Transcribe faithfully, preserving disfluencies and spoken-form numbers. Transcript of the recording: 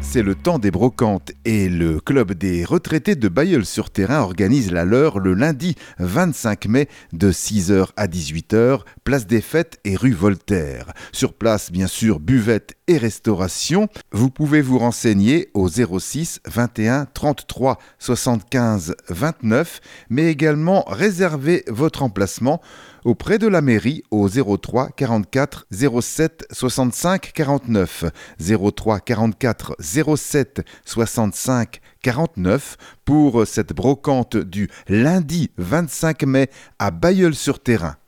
C'est le temps des brocantes et le club des retraités de Bailleul-sur-Thérain organise la leur le lundi vingt-cinq mai de six heures à dix-huit heures, place des Fêtes et rue Voltaire. Sur place, bien sûr, buvette et restauration. Vous pouvez vous renseigner au zéro six vingt et un trente-trois soixante-quinze vingt-neuf, mais également réserver votre emplacement auprès de la mairie au zéro trois quarante-quatre zéro sept soixante-cinq quarante-neuf, zéro trois quarante-quatre zéro sept soixante-cinq quarante-neuf pour cette brocante du lundi vingt-cinq mai à Bailleul-sur-Thérain.